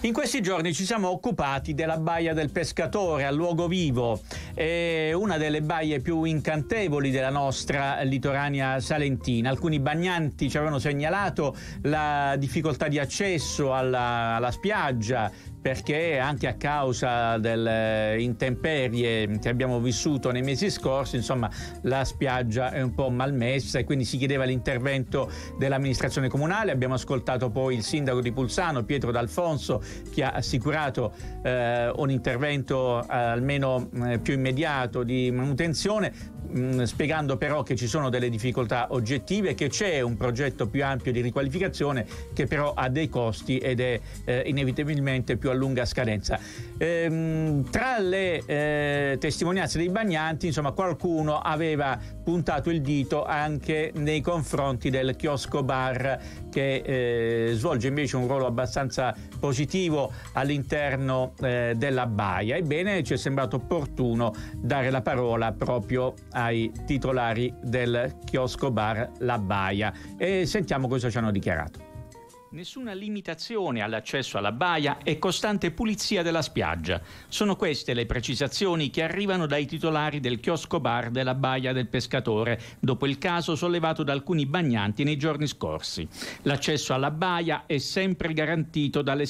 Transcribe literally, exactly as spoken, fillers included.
In questi giorni ci siamo occupati della Baia del Pescatore a luogo vivo, è una delle baie più incantevoli della nostra litoranea salentina. Alcuni bagnanti ci avevano segnalato la difficoltà di accesso alla, alla spiaggia, perché anche a causa delle intemperie che abbiamo vissuto nei mesi scorsi, insomma, la spiaggia è un po' malmessa e quindi si chiedeva l'intervento dell'amministrazione comunale. Abbiamo ascoltato poi il sindaco di Pulsano, Pietro D'Alfonso, che ha assicurato eh, un intervento eh, almeno eh, più immediato di manutenzione, mh, spiegando però che ci sono delle difficoltà oggettive, che c'è un progetto più ampio di riqualificazione che però ha dei costi ed è eh, inevitabilmente più a lunga scadenza. Ehm, tra le eh, testimonianze dei bagnanti, insomma, qualcuno aveva puntato il dito anche nei confronti del chiosco bar, che eh, svolge invece un ruolo abbastanza positivo all'interno eh, della baia. Ebbene, ci è sembrato opportuno dare la parola proprio ai titolari del chiosco bar La Baia e sentiamo cosa ci hanno dichiarato. Nessuna limitazione all'accesso alla baia e costante pulizia della spiaggia. Sono queste le precisazioni che arrivano dai titolari del chiosco bar della Baia del Pescatore, dopo il caso sollevato da alcuni bagnanti nei giorni scorsi. L'accesso alla baia è sempre garantito dalle